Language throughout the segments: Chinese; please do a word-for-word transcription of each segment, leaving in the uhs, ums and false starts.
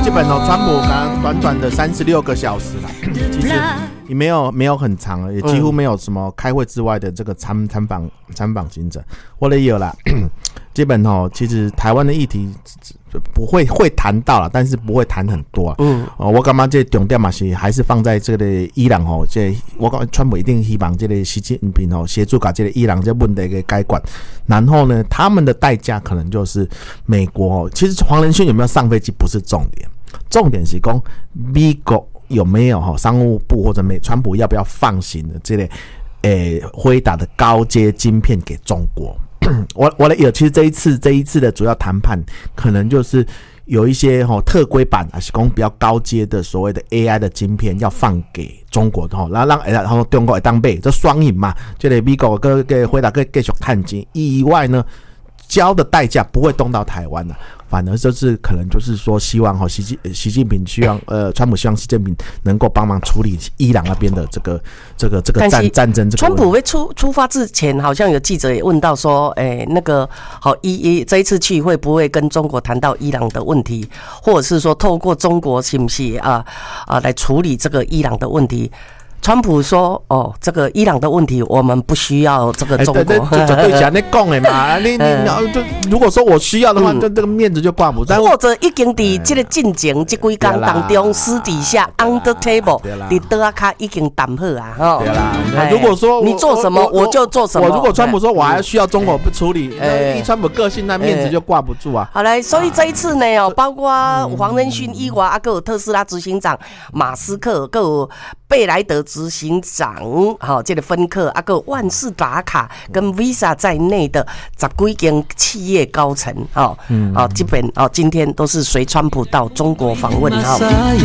基本哦，川普刚刚短短的三十六个小时啦，其实也没有没有很长，也几乎没有什么开会之外的这个参参访参访行程。我也有啦，基本哦，其实台湾的议题不会会谈到啦，但是不会谈很多、啊。嗯，哦，我感觉这重点嘛是还是放在这个伊朗哦，这我感觉川普一定希望这个习近平哦协助把这个伊朗这问题给解决。然后呢，他们的代价可能就是美国哦。其实黄仁勋有没有上飞机不是重点，重点是说美国有没有哈商务部或者美川普要不要放行的这类诶辉达的高阶晶片给中国。我我的有，其实这一次这一次的主要谈判，可能就是有一些哈特规版还是讲比较高阶的所谓的 A I 的晶片要放给中国的哈，然后让然后中国会当买，这双赢嘛，这个美国跟跟辉达跟继续探金以外呢，交的代价不会动到台湾了。反而就是可能就是说，希望哈习近习近平希望呃，川普希望习近平能够帮忙处理伊朗那边的这个这个这个战战争这个。 川普在出出发之前，好像有记者也问到说，哎、欸，那个好伊伊这一次去会不会跟中国谈到伊朗的问题，或者是说透过中国是不是啊啊来处理这个伊朗的问题？川普说：“哦，这个伊朗的问题，我们不需要这个中国。” 对对，就对讲你讲的嘛，你你就如果说我需要的话，这、嗯、这个面子就挂不住。 或者已经在这个进前这几天当中，私底下 under table， 你德阿卡已经谈好啊，哈。 对啦，如果说你做什么，我就做什么。 我如果川普说我还需要中国不处理，那以川普个性，那面子就挂不住啊。 好来，所以这一次呢，哦，包括黄仁勋以外，啊，还有特斯拉执行长马斯克，还有贝莱德执行长，好，这个芬克，啊，还有万事达卡跟 Visa 在内的十几间企业高层，好，嗯，好，基本哦，今天都是随川普到中国访问，好，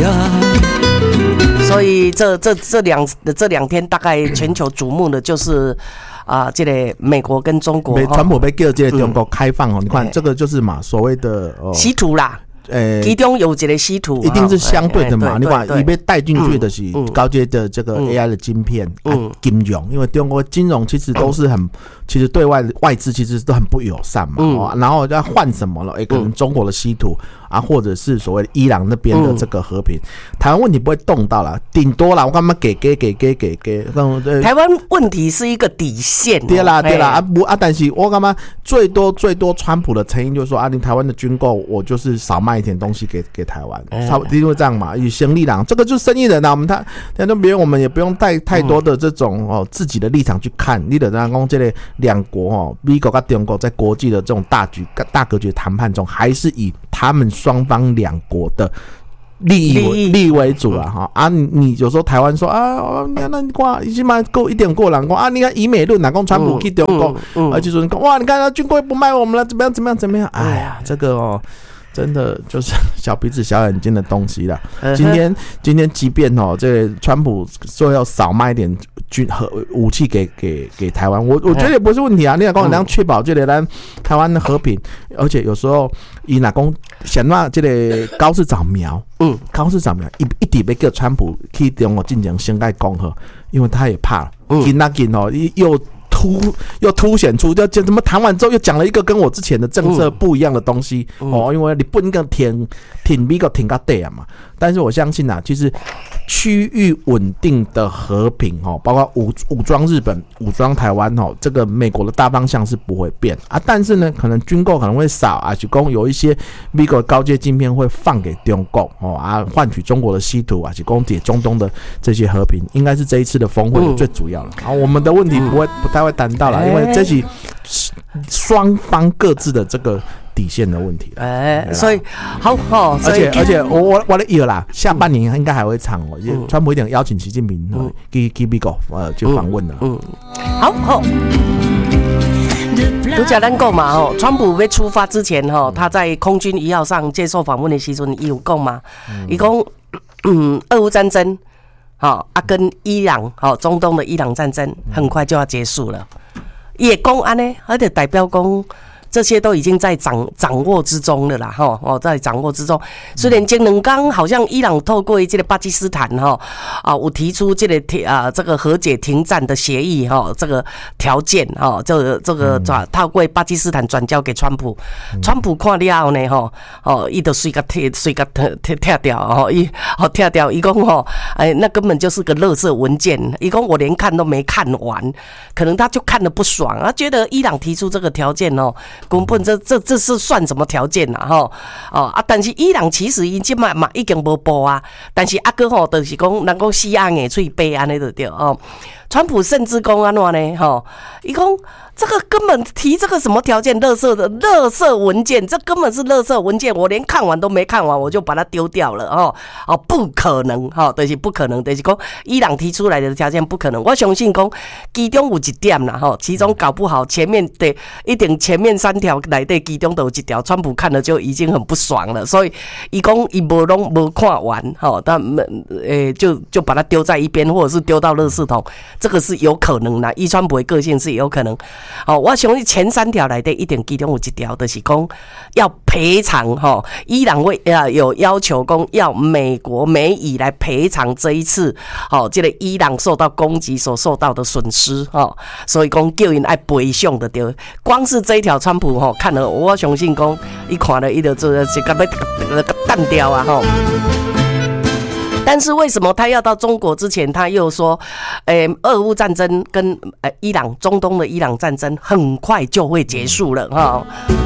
所以这这这两这两天大概全球瞩目的就是啊、呃，这个美国跟中国， 川普被叫这个中国开放哦，嗯、你看这个就是嘛，所谓的哦，稀土啦。呃，其中有一个稀土， 一定是相对的嘛。欸欸、你看，你被带进去的是高阶的这个 A I 的晶片，嗯啊、金融，因为中国金融其实都是很，其实对外外资其实都很不友善嘛。嗯哦、然后要换什么了？哎、欸，可能中国的稀土啊，或者是所谓的伊朗那边的这个和平，嗯、台湾问题不会动到啦，顶多啦，我干嘛给给给给给给？ 台湾问题是一个底线、喔。 对啦对啦啊不啊，但是我干嘛最多最多川普的成因就是说啊，你台湾的军购我就是少卖一点东西给给台湾，差不多因为这样嘛，以生力量，这个就是生意人啊。我们他但都别人我们也不用带太多的这种哦自己的立场去看。你得让讲这个两国哦，美国跟中国在国际的这种大局大格局谈判中，还是以他们双方两国的利益为利益为主啊哈啊！你你有时候台湾说啊，你看那你挂已经蛮够一点过人讲啊，你看以美论，哪讲川普去中国，而且说你哇，你看他军购不卖我们了，怎么样怎么样怎么样？哎呀，这个哦。真的就是小鼻子小眼睛的东西啦。今天今天即便哦，这个川普说要少卖一点军和武器给给给台湾，我我觉得也不是问题啊。你老公怎样确保这个咱台湾的和平？而且有时候以老公想让这个高市早苗，嗯，高市早苗一一直被叫川普去中国进行先盖讲和，因为他也怕，紧那紧哦又。突又凸显出，就怎么谈完之后又讲了一个跟我之前的政策不一样的东西、嗯、哦，因为你不能够挺挺美国挺到底啊嘛。但是我相信啊，其实区域稳定的和平哦，包括武武装日本、武装台湾哦，这个美国的大方向是不会变啊。但是呢，可能军购可能会少啊，就讲有一些美国高阶晶片会放给中国哦啊，换取中国的稀土啊，就讲解中东的这些和平，应该是这一次的峰会的最主要了。啊、嗯，我们的问题不会不太会谈到了，因为这是双方各自的这个。底线的问题， 哎、欸，所以好哦， 而且而且我我我的有啦，下半年应该还会长哦，嗯、川普一定邀请习近平嗯去去美国呃去访问了，嗯， 嗯好好。都讲咱讲嘛吼，川普要出发之前吼，他在空军一号上接受访问的时阵，伊有讲嘛，伊讲嗯，俄乌战争，好啊，跟伊朗好中东的伊朗战争很快就要结束了，伊也讲安尼，而且代表讲。 这些都已经在掌掌握之中了啦，哈哦，在掌握之中。虽然前两天好像伊朗透过这个巴基斯坦哈啊，有提出这个停啊这个和解停战的协议哈，这个条件哈，这个这个转透过巴基斯坦转交给川普，川普看了后呢哈哦，伊就随个贴随个贴贴贴掉哦，伊哦贴掉，伊讲吼哎那根本就是个垃圾文件，伊讲我连看都没看完，可能他就看得不爽，他觉得伊朗提出这个条件哦。根本这这这是算什么条件呐？吼哦啊！但是伊朗其实已经嘛嘛已经无报啊，但是阿哥吼就是讲，能够死鸭眼嘴白安尼就对哦。川普甚至讲安怎呢？吼，伊讲这个根本提这个什么条件，垃圾的垃圾文件，这根本是垃圾文件，我连看完都没看完，我就把它丢掉了哦哦，不可能哈，就是不可能，就是讲伊朗提出来的条件不可能。我相信讲其中有一点啦，哈，其中搞不好前面的一定前面三条内底其中都有一条，川普看了就已经很不爽了，所以伊讲伊无拢无看完，哈，但诶就就把它丢在一边，或者是丢到垃圾桶。这个是有可能的，依川普的个性是有可能。哦，我相信前三条来的一点其中有一条就是讲要赔偿哈，伊朗会呃有要求讲要美国美以来赔偿这一次哦，这个伊朗受到攻击所受到的损失哦，所以讲叫因爱赔偿的对。光是这一条川普哈看了，我相信讲一看了伊就做是个要淡掉啊哈。但是为什么他要到中国之前，他又说，诶、欸，俄乌战争跟呃伊朗中东的伊朗战争很快就会结束了哈。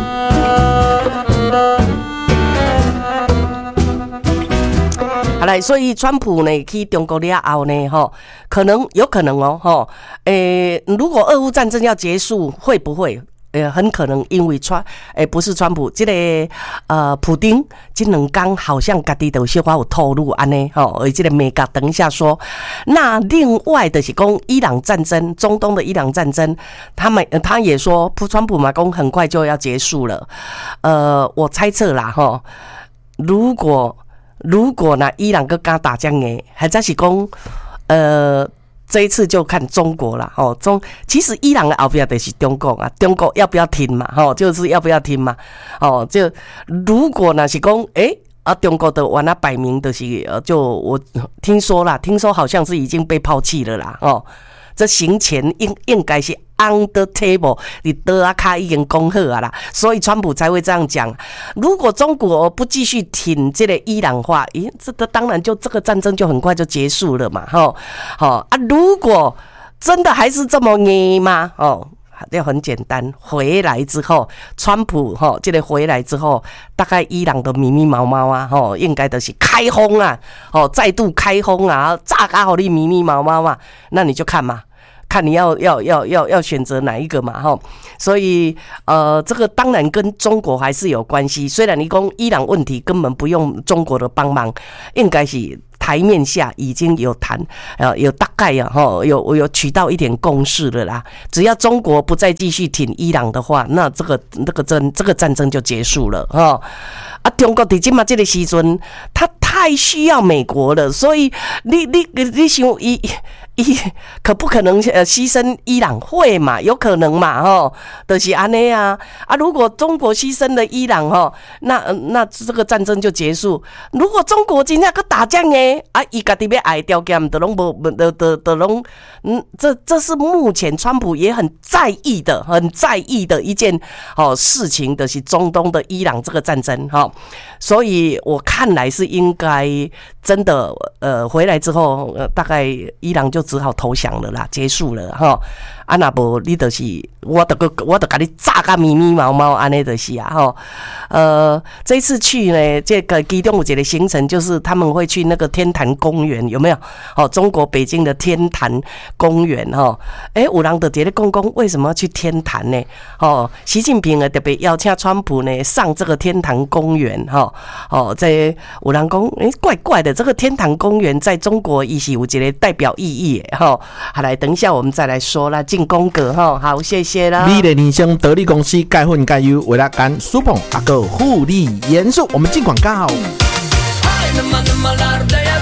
好来，所以川普呢去中国了后呢，哈，可能有可能哦，哈，诶，如果俄乌战争要结束，会不会？呃，很可能因为川，诶，不是川普，这个呃，普丁这两天好像家己都有小可有透露安尼，吼，而这个美国等一下说，那另外的是讲伊朗战争，中东的伊朗战争，他们他也说，川普嘛讲很快就要结束了，呃，我猜测啦，吼，如果如果呢，伊朗跟敢打仗诶，还真是讲，呃。这一次就看中国了哦，中其实伊朗的后边就是中国啊，中国要不要听嘛？哦，就是要不要听嘛？哦，就如果呢是讲，诶啊，中国的完了摆明的是，呃，就我听说啦，听说好像是已经被抛弃了啦，哦，这行前应应该是 on the table， 你的啊卡已经讲好啊啦，所以川普才会这样讲。如果中国不继续挺这个伊朗话，咦，这个当然就这个战争就很快就结束了嘛，吼，好啊。如果真的还是这么硬吗？哦，要很简单，回来之后，川普吼，这个回来之后，大概伊朗的咪咪毛毛啊，吼，应该都是开轰啊，哦，再度开轰啊，炸嘎好你咪咪毛毛啊，那你就看嘛。看你要要要要要选择哪一个嘛哈，所以呃，这个当然跟中国还是有关系。虽然你讲伊朗问题根本不用中国的帮忙，应该是台面下已经有谈，呃，有大概啊哈，有有取到一点共识了啦。只要中国不再继续挺伊朗的话，那这个这个战这个战争就结束了哈。啊，中国伫今嘛这个时阵，他太需要美国了，所以你你你想伊。伊可不可能呃牺牲伊朗？会嘛？有可能嘛？吼，就是安尼啊啊！如果中国牺牲了伊朗吼，那那这个战争就结束。如果中国真正去打仗呢？啊，伊家己要爱条件，都拢无，都都都拢，嗯，这这是目前川普也很在意的，很在意的一件哦事情，就是中东的伊朗这个战争哈。所以我看来是应该真的呃回来之后，呃大概伊朗就只好投降了啦，结束了哈。啊，那无你就是我得个，我得给你炸个咪咪毛毛，安尼就是啊哈。呃，这一次去呢，这个其中有一个行程就是他们会去那个天坛公园，有没有？哦，中国北京的天坛公园哈。诶，有人就在咧讲讲为什么要去天坛呢？哦，习近平呢特别邀请川普呢上这个天坛公园哈。哦，在有人讲，诶，怪怪的，这个天坛公园在中国也是有一个代表意义哈。好，来，等一下我们再来说啦。进宫格哈，好，谢谢啦。 美丽人生得力公司钙混钙优为了干舒捧阿个护理严肃，我们进广告。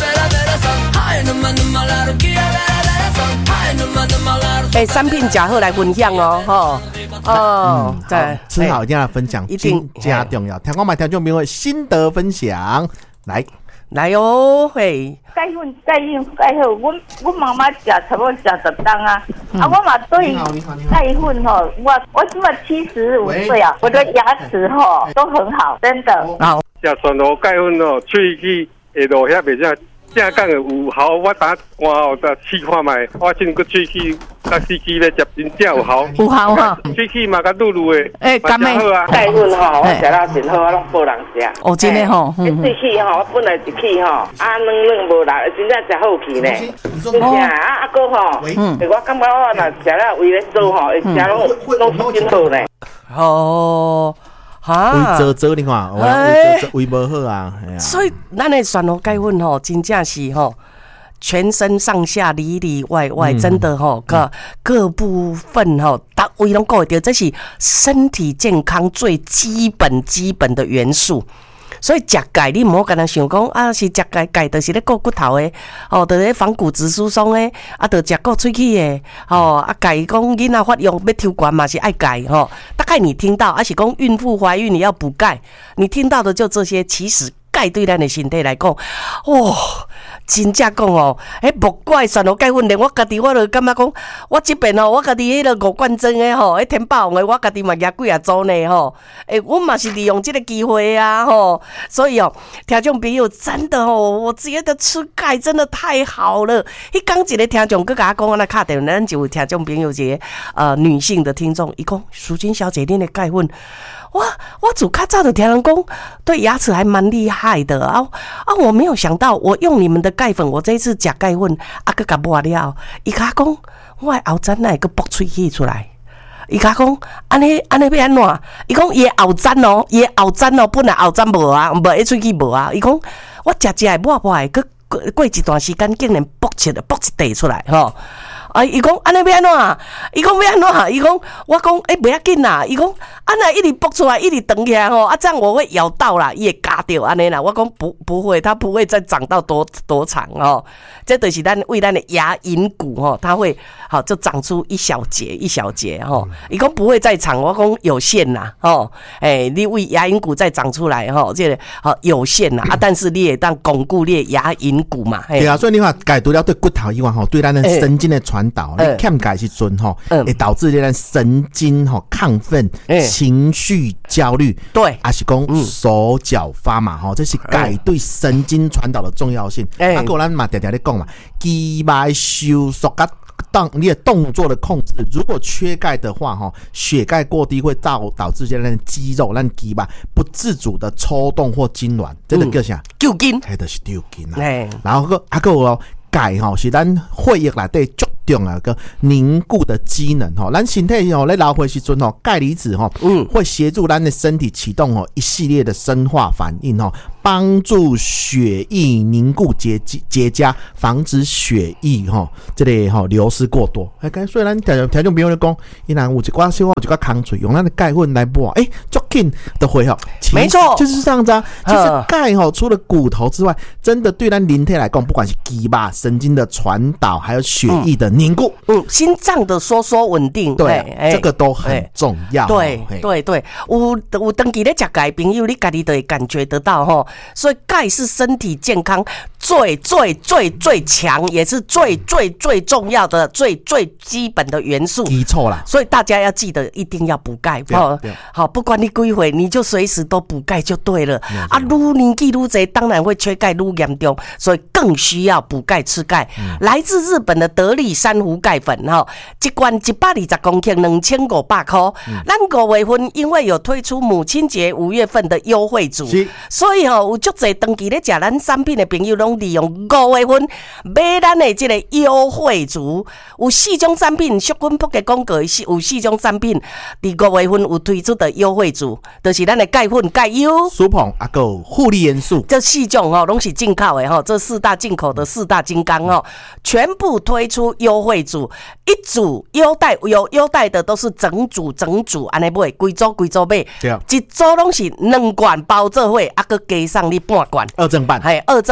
哎，产品假好来分享哦，吼。哦， 嗯、对，吃好一定要分享， 一定加重要。听我买听众朋友心得分享，来来哦，嘿， 钙粉钙粉钙好，我我妈妈食差不多食十担啊，嗯、啊，我嘛对钙粉吼，我我今嘛七十五岁啊，我的牙齿吼都很好，真的。 好， 食全罗钙粉哦，喙齿下落遐袂正。正讲的有效，我打关后再试看卖，我真个喙齿、甲齿齿咧接真正有效， 有效哈， 喙齿嘛甲露露的， 哎，甘美好啊， 钙粉吼，我食了真好，我拢报人食。 哦，真的吼， 喙齿吼，我本来一齿吼，啊软软无力，真正食好去呢。真正啊，阿哥吼，嗯，我感觉我若食了为咧做吼，会食拢拢真好呢。 哦。 哈，胃做做你看，胃做做胃无好啊， 所以咱的选罗钙粉吼，真正是吼，全身上下里里外外，真的吼，各各部分吼，达位拢顾会到，这是身体健康最基本基本的元素。所以食钙，你唔好干那想讲啊，是食钙，钙就是咧顾骨头的，哦，就是咧防骨质疏松的，啊，就食顾喙齿的，哦，啊，钙讲囡仔发育要抽管嘛是爱钙，吼、哦，大概你听到，啊是讲孕妇怀孕你要补钙，你听到的就这些，其实钙对咱的身体来讲，哦。真正讲哦，迄莫怪选罗钙粉，连我家己我都感觉讲，我这边哦，我家己迄个五罐装的吼，迄天霸王的，我家己嘛举几啊组呢吼，诶、欸，我嘛是利用这个机会啊吼，所以哦，听众朋友真的哦，我觉得吃钙真的太好了。迄刚一个听众佮甲我讲，我来敲电话，咱就有听众朋友一个呃女性的听众，伊讲淑君小姐，恁的钙粉。哇！我自较早就听人讲，对牙齿还蛮厉害的啊啊！我没有想到，我用你们的钙粉，我这一次食钙粉，啊，佮甲抹了，伊甲讲，我的后zan哪会佮爆喙齿出来？伊甲讲，安尼安尼要安怎？伊讲伊的后zan哦，伊的后zan哦，本来后zan无啊，无迄喙齿无啊。伊讲我食食的抹抹的，佮过过一段时间，竟然爆出爆一地出来吼。啊！伊讲安尼要安怎？伊讲要安怎？伊讲我讲诶，不要紧啦。伊讲安尼一直爆出来，一直长起来吼，啊，这样我会咬到啦，伊会夹掉安尼啦。我讲不不会，它不会再长到多多长哦。这就是咱为咱的牙龈骨吼，它会好就长出一小节一小节吼。伊讲不会再长，我讲有限啦吼。诶、欸，你为牙龈骨再长出来吼，这个好有限啦啊，但是你也当巩固你的牙龈骨嘛。 对啊，所以你看钙除了对骨头以外吼，对咱的神经的传导，欸、你欠钙时阵吼，会、嗯、导致咱神经吼亢奋、欸、情绪焦虑， 对， 还是讲手脚发麻吼，这是钙对神经传导的重要性。啊，个咱嘛常常咧讲嘛，肌脉收缩甲当你的动作的控制，如果缺钙的话，哈，血钙过低会导导致咱肌肉、咱肌吧不自主的抽动或痉挛，这个叫啥？ 揪筋， 迄就是揪筋啊。然后个还有哦，钙哈是咱血液内底足重啊个凝固的机能哈，咱身体吼咧老化时阵吼，钙离子吼，嗯，会协助咱的身体启动哦一系列的生化反应哦。帮助血液凝固结结痂，防止血液吼这里吼流失过多。哎，刚所以咱听听众朋友咧讲，伊若有一寡小有一寡空嘴，用咱的钙粉来抹，哎，足紧的会吼。 没错， 就是这样子啊。其实钙吼除了骨头之外，真的对咱人体来讲，不管是肌吧、神经的传导，还有血液的凝固， 嗯，嗯心脏的收缩稳定， 对，欸、这个都很重要。 对对对，有有长期咧食钙朋友，你家己就会感觉得到吼。所以钙是身体健康最最最最强，也是最最最重要的、最最基本的元素。 基础啦， 所以大家要记得一定要补钙。好，好，不管你几岁，你就随时都补钙就对了。啊，愈年纪愈侪，当然会缺钙愈严重，所以更需要补钙吃钙。嗯、来自日本的得力珊瑚钙粉哈，一罐一百二十公克，两千五百块。咱五月份因为有推出母亲节五月份的优惠组，所以吼有足侪长期咧食咱产品的朋友，拢利用五月份买咱的这个优惠组，有四种产品，淑君铺嘅广告有四种产品，伫五月份有推出的优惠组，就是咱的钙粉、钙优、 舒膨啊个护理元素， 这四种哦，拢是进口的吼，这四大进口的四大金刚哦，全部推出优惠组，一组优待有优待的都是整组整组安尼买，规组规组买，一组拢是两罐包做伙，啊个加上你半罐， 二正半， 系二正半，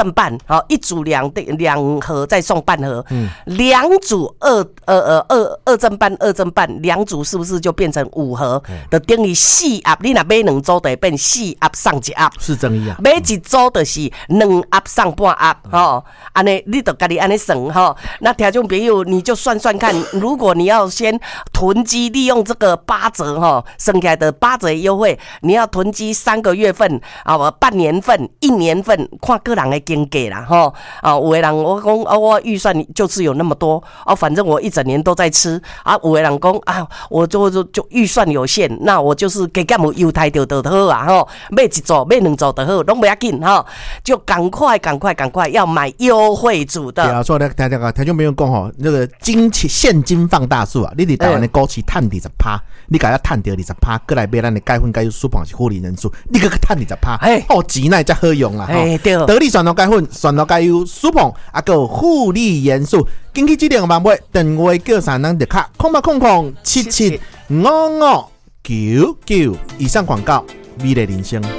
好，一组两两盒再送半盒，嗯，两组二呃呃二二正半二正半，两组是不是就变成五盒？就等于四盒，你若买两组就会变四盒送一盒， 是正义啊。 买一组就是两盒送半盒，吼，安尼你就家己安尼算吼。那听众朋友，你就算算看，如果你要先囤积，利用这个八折哈，剩下的八折优惠，你要囤积三个月份啊，半年份、一年份，看个人的经济啦哈。啊，有的人我讲啊，我预算就是有那么多啊，反正我一整年都在吃啊。有的人讲啊，我就就就预算有限，那我就是加减有优待就就好啊吼，买一组买两组就好，拢不要紧哈，就赶快赶快赶快要买优惠组的。 对啊，所以听听听众朋友讲吼，那个金钱现金放大术啊，你伫台湾的股市赚二十趴，你甲它赚到二十趴，过来买咱的钙粉钙优舒胖是护理人数，你个赚二十趴，哦，钱那才好用啦。 哎，对， 得力选到钙粉，选到钙优舒胖，啊个护理元素，经济质量万倍，电话叫三人就卡空八空空七七五五九九。以上广告，美丽人生。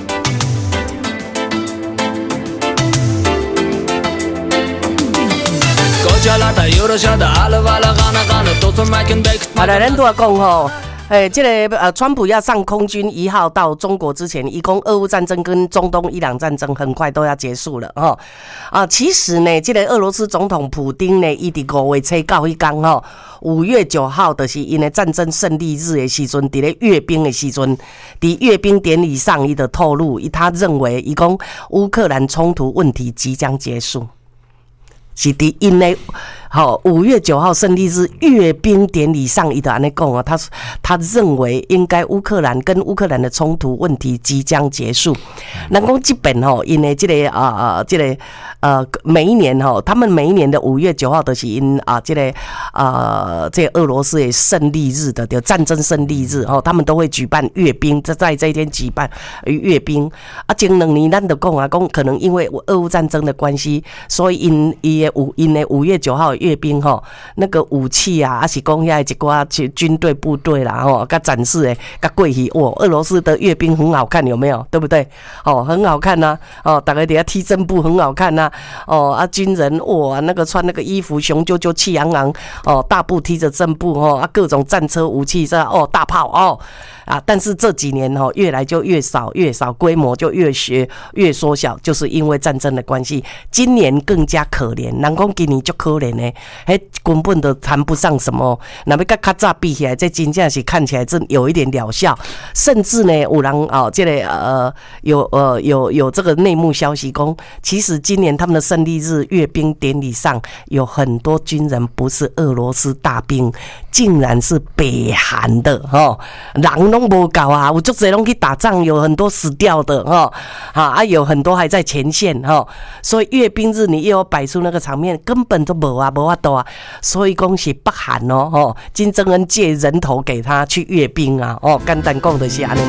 好来，咱都要讲吼，诶，这个呃，川普要上空军一号到中国之前，一共俄乌战争跟中东伊朗战争很快都要结束了哈。啊，其实呢，这个俄罗斯总统普丁呢，伊伫五月初九迄天吼，五月九号的是因为战争胜利日的时阵，伫咧阅兵的时阵，伫阅兵典礼上，伊的透露，他认为，伊讲乌克兰冲突问题即将结束。是伫因为好五月九号胜利日阅兵典礼上，伊就安尼讲啊，他他认为应该乌克兰跟乌克兰的冲突问题即将结束。咱讲这边吼，因为这个啊啊这个呃每一年吼，他们每一年的五月九号都是因啊这个啊这个俄罗斯的胜利日的，就战争胜利日吼，他们都会举办阅兵，在在这一天举办阅兵啊。前两年咱就讲啊，讲可能因为俄乌战争的关系，所以因伊的五因的五月九号阅兵吼，那个武器啊，还是讲遐一寡军队部队啦吼，甲展示诶，甲过去哦，俄罗斯的阅兵很好看，有没有？对不对？哦，很好看呐、啊，哦，大家底下踢正步很好看呐、啊，哦啊，军人哇，那个穿那个衣服雄赳赳气昂昂，哦，大步踢着正步哦，啊，各种战车武器是吧？哦，大炮哦。啊，但是这几年哦，越来就越少，越少，规模就越学越缩小，就是因为战争的关系。今年更加可怜，人讲今年就可怜呢，嘿，根本都谈不上什么。那要跟较早比起来，这真正是看起来真有一点疗效，甚至呢，有人哦，这个呃有呃有有这个内幕消息讲，其实今年他们的胜利日阅兵典礼上，有很多军人不是俄罗斯大兵，竟然是北韩的哦，人拢无够啊，有足侪拢去打仗，有很多死掉的哈，啊，有很多还在前线哈，所以阅兵日你又要摆出那个场面，根本都无啊，无法度啊，所以恭喜北韩哦，哦，金正恩借人头给他去阅兵啊，哦，简单讲就是安尼。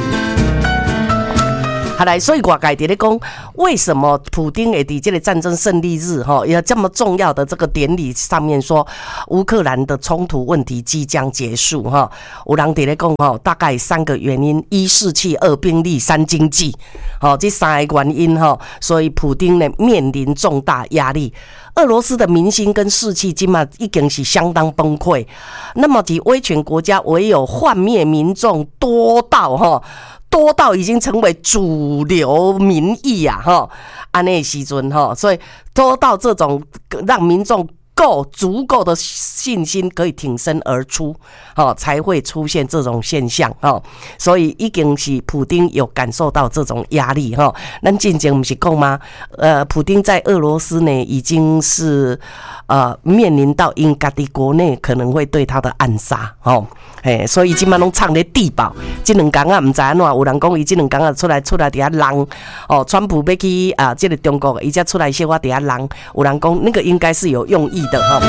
好来，所以外界在咧讲，为什么普丁会在这个战争胜利日哈，也这么重要的这个典礼上面说，乌克兰的冲突问题即将结束哈？有人在咧讲哈，大概三个原因：一士气，二兵力，三经济。好，这三个原因哈，所以普丁呢面临重大压力。俄罗斯的民心跟士气今嘛已经是相当崩溃。那么，在威权国家，唯有幻灭民众多到哈。多到已经成为主流民意啊，哈，安内时阵哈，所以多到这种让民众够足够的信心可以挺身而出，哦，才会出现这种现象哦。所以已经是普丁有感受到这种压力哈。咱之前不是讲吗？呃，普丁在俄罗斯呢已经是呃面临到因家己国内可能会对他的暗杀哦。嘿，所以今晚拢唱咧地堡，这两天啊，唔知安怎，有人讲伊这两天啊出来出来伫遐浪，哦，川普要去啊，这个中国，伊才出来小可伫遐浪，有人讲那个应该是有用意的哈。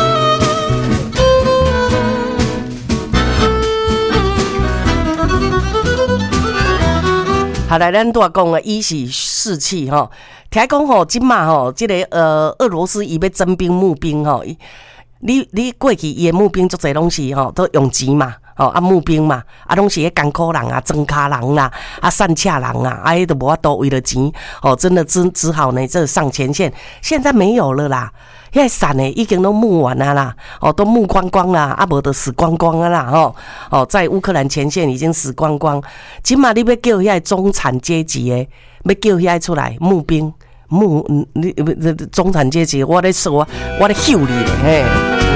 好来，咱拄讲啊，一是士气哈，听讲吼，今嘛吼，这个呃，俄罗斯伊要征兵募兵吼。你你过去伊的募兵足侪拢是吼，都用钱嘛， 哦啊募兵嘛，啊拢是迄艰苦人啊、装卡人啦、啊散洽人啊，啊迄都无法度为了钱，哦真的只只好呢这上前线，现在没有了啦。现在伞呢已经都募完了啦，哦，都募光光啦，啊，无都死光光了啦，吼，哦，在乌克兰前线已经死光光。今嘛你要叫遐中产阶级的，要叫遐出来募兵募，你中产阶级，我咧说，我咧秀你嘿。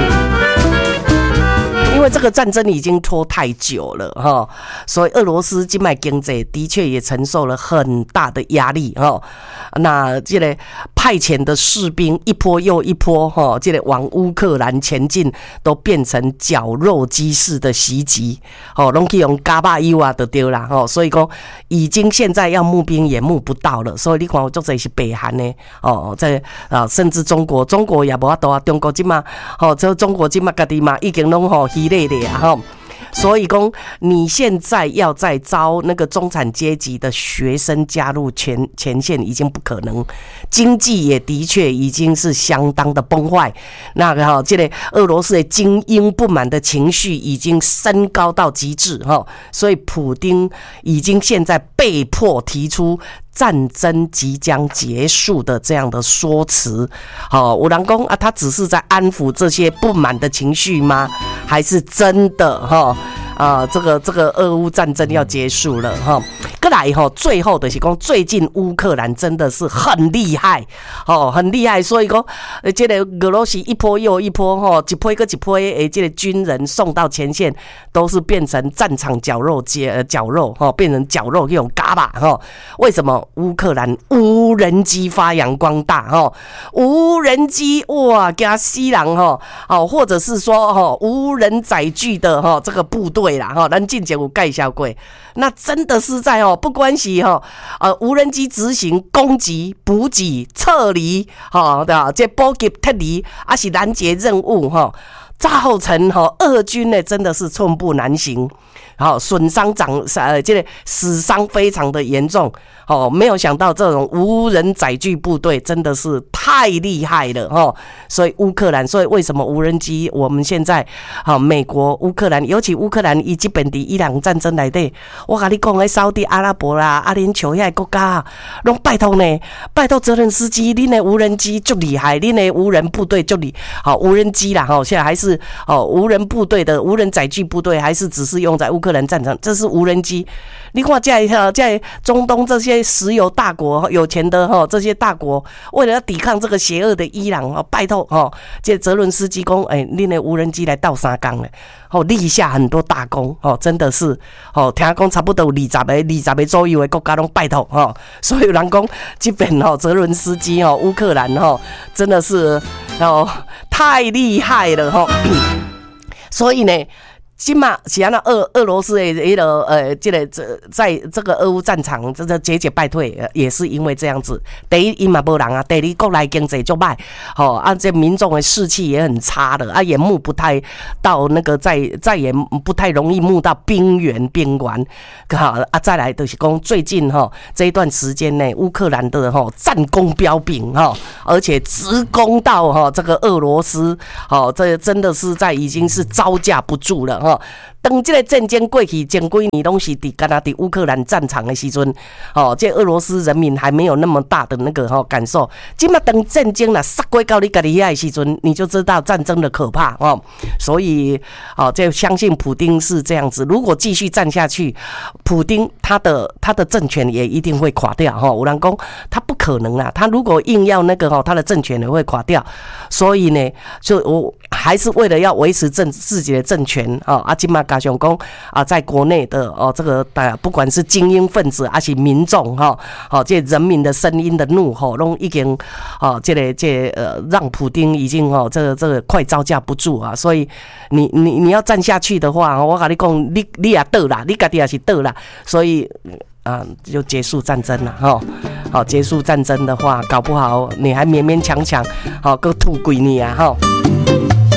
因为这个战争已经拖太久了哈，所以俄罗斯今麦经济的确也承受了很大的压力哈。那这个派遣的士兵一波又一波哈，这个往乌克兰前进都变成绞肉机式的袭击，哦，拢去用嘎巴油啊就对啦哈。所以讲已经现在要募兵也募不到了，所以你看我做这是北韩呢哦，在啊甚至中国，中国也无法度啊，中国今嘛哦，这中国今嘛家己嘛已经拢吼。累的呀哈，所以讲你现在要再招那个中产阶级的学生加入前前线已经不可能，经济也的确已经是相当的崩坏。那个哈，这个俄罗斯的精英不满的情绪已经升高到极致哈，所以普丁已经现在被迫提出战争即将结束的这样的说辞，好，有人说啊，他只是在安抚这些不满的情绪吗？还是真的哈？啊，这个这个俄乌战争要结束了哈。再来哈，最后的是讲，最近乌克兰真的是很厉害哦，很厉害，所以讲，呃，这个俄罗斯一波又一波哈，一波一个一波诶，这个军人送到前线，都是变成战场绞肉机呃绞肉哈，变成绞肉用嘎巴哈。为什么乌克兰无人机发扬光大哈？无人机哇，给他西人哈哦，或者是说哈无人载具的哈这个部队啦哈，咱之前有介绍过，那真的是在哦。不关系哈，呃，无人机执行攻击、补给、撤离，哈的这补给、撤离，还是拦截任务哈，造成哈俄军呢真的是寸步难行，好损伤长呃这个死伤非常的严重，哦，没有想到这种无人载具部队真的是太厉害了哈，所以乌克兰，所以为什么无人机我们现在好美国、乌克兰，尤其乌克兰以及本地伊朗战争内底，我跟你讲，诶，沙特阿拉伯啦、阿联酋遐国家，拢拜托呢，拜托泽连斯基，恁的无人机就厉害，恁的无人部队就厉，好无人机啦哈，现在还是哦无人部队的无人载具部队，还是只是用在乌克兰战场，这是无人机。你看在在中东这些石油大国、有钱的哈这些大国，为了要抵抗这个邪恶的伊朗哦，拜托哦，这泽伦斯基讲，哎，恁的无人机来倒三缸嘞，哦，立下很多大功哦，真的是哦，听讲差不多有二十个、二十个左右的国家拢拜托哦，所以有人讲这边哦，泽伦斯基哦，乌克兰哦，真的是哦太厉害了哈、哦，所以呢。今嘛是安那俄俄罗斯的迄个呃，这个这在这个俄乌战场，这个节节败退，也是因为这样子。第一，因嘛无人啊；第二，国内经济就歹，吼、哦，啊，这民众的士气也很差的，啊，也募不太到那个再再也不太容易募到兵员兵员，好啊，再来就是讲最近哈、哦、这一段时间内，乌克兰的哈、哦、战功彪炳哈、哦，而且直攻到哈、哦、这个俄罗斯，哦，这真的是在已经是招架不住了。哦，当这个战争过去前几年拢是伫干那伫乌克兰战场的时阵，哦，这俄罗斯人民还没有那么大的那个哈感受。今嘛当战争啦杀过到你家己遐的时阵，你就知道战争的可怕哦。所以，哦，这相信普丁是这样子。如果继续战下去，普丁他的他的政权也一定会垮掉哈。有人讲他不可能啦，他如果硬要那个哈，他的政权也会垮掉。所以呢，就我还是为了要维持政自己的政权啊。啊，今嘛加上讲啊，在国内的哦，这个不管是精英分子还是民众哈，好、哦，这人民的声音的怒吼，拢已经哦，这个这个、呃，让普丁已经哦，这个这个快招架不住啊，所以你你你要站下去的话，我跟你讲，你你也倒啦，你家己也是倒啦，所以。啊，就结束战争了哈！好，结束战争的话，搞不好你还勉勉强强，好，够吐鬼你啊哈！